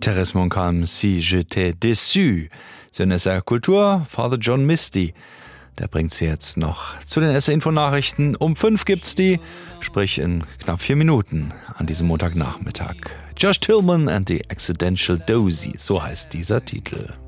Thérèse Montcalm, Si j'étais déçu. So in SR Kultur, Father John Misty. Der bringt sie jetzt noch zu den SR-Info-Nachrichten. Um 5 gibt's die, sprich in knapp 4 Minuten an diesem Montagnachmittag. Josh Tillman and the Accidental Dozy, so heißt dieser Titel.